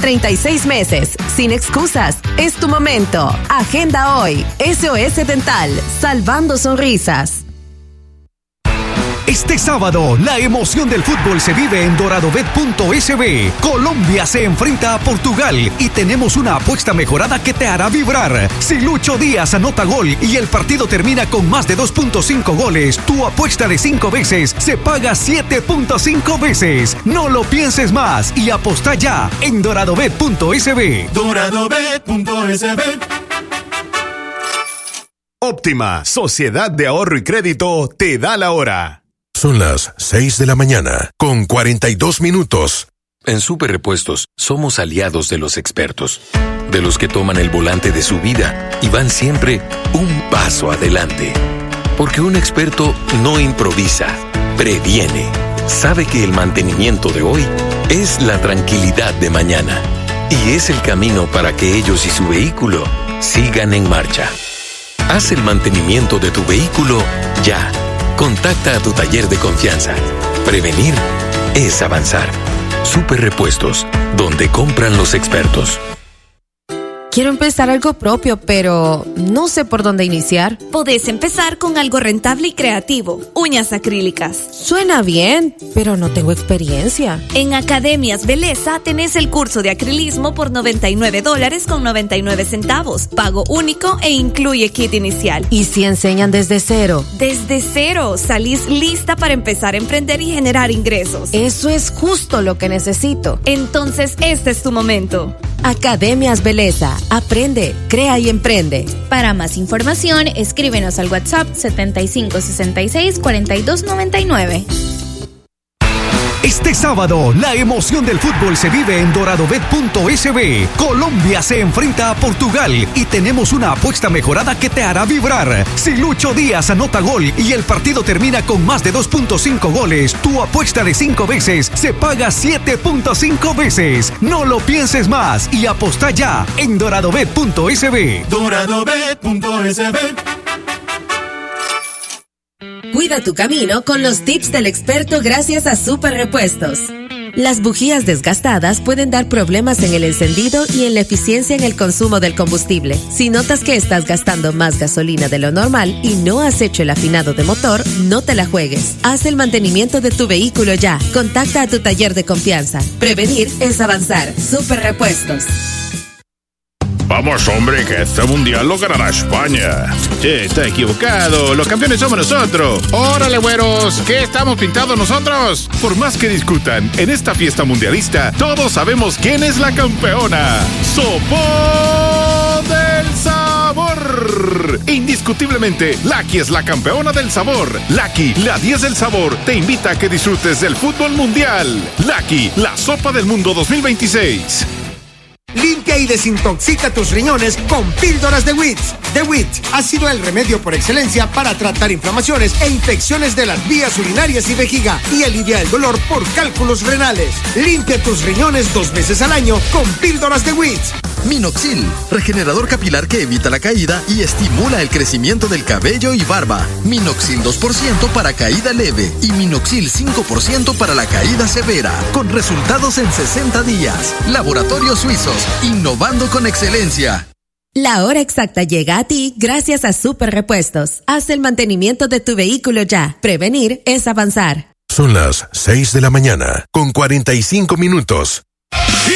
36 meses, sin excusas. Es tu momento. Agenda hoy. SOS Dental, salvando sonrisas. Este sábado, la emoción del fútbol se vive en doradobet.sb. Colombia se enfrenta a Portugal y tenemos una apuesta mejorada que te hará vibrar. Si Lucho Díaz anota gol y el partido termina con más de 2.5 goles, tu apuesta de 5 veces se paga 7.5 veces. No lo pienses más y aposta ya en doradobet.sb. Doradobet.sb. Óptima, Sociedad de Ahorro y Crédito, te da la hora. Son las 6 de la mañana, con 42 minutos. En Super Repuestos somos aliados de los expertos, de los que toman el volante de su vida y van siempre un paso adelante. Porque un experto no improvisa, previene. Sabe que el mantenimiento de hoy es la tranquilidad de mañana. Y es el camino para que ellos y su vehículo sigan en marcha. Haz el mantenimiento de tu vehículo ya. Contacta a tu taller de confianza. Prevenir es avanzar. Super Repuestos, donde compran los expertos. Quiero empezar algo propio, pero no sé por dónde iniciar. Podés empezar con algo rentable y creativo. Uñas acrílicas. Suena bien, pero no tengo experiencia. En Academias Beleza tenés el curso de acrilismo por $99.99. Pago único e incluye kit inicial. ¿Y si enseñan desde cero? Desde cero. Salís lista para empezar a emprender y generar ingresos. Eso es justo lo que necesito. Entonces, este es tu momento. Academias Beleza. Aprende, crea y emprende. Para más información, escríbenos al WhatsApp 7566-4299. Este sábado, la emoción del fútbol se vive en doradobet.sb. Colombia se enfrenta a Portugal y tenemos una apuesta mejorada que te hará vibrar. Si Lucho Díaz anota gol y el partido termina con más de 2.5 goles, tu apuesta de 5 veces se paga 7.5 veces. No lo pienses más y aposta ya en doradobet.sb. Doradobet.sb. Cuida tu camino con los tips del experto gracias a Super Repuestos. Las bujías desgastadas pueden dar problemas en el encendido y en la eficiencia en el consumo del combustible. Si notas que estás gastando más gasolina de lo normal y no has hecho el afinado de motor, no te la juegues. Haz el mantenimiento de tu vehículo ya. Contacta a tu taller de confianza. Prevenir es avanzar. Super Repuestos. Vamos, hombre, que este mundial lo ganará España. Che, está equivocado. Los campeones somos nosotros. Órale, güeros, ¿qué estamos pintados nosotros? Por más que discutan, en esta fiesta mundialista, todos sabemos quién es la campeona. ¡Sopó del sabor! Indiscutiblemente, Lucky es la campeona del sabor. Lucky, la 10 del sabor, te invita a que disfrutes del fútbol mundial. Lucky, la sopa del mundo 2026. Limpia y desintoxica tus riñones con píldoras de Witz. The Witz ha sido el remedio por excelencia para tratar inflamaciones e infecciones de las vías urinarias y vejiga y alivia el dolor por cálculos renales. Limpia tus riñones 2 veces al año con píldoras de Witz. Minoxil, regenerador capilar que evita la caída y estimula el crecimiento del cabello y barba. Minoxil 2% para caída leve y Minoxil 5% para la caída severa, con resultados en 60 días. Laboratorios Suizos, innovando con excelencia. La hora exacta llega a ti gracias a Super Repuestos. Haz el mantenimiento de tu vehículo ya. Prevenir es avanzar. Son las 6 de la mañana, con 45 minutos.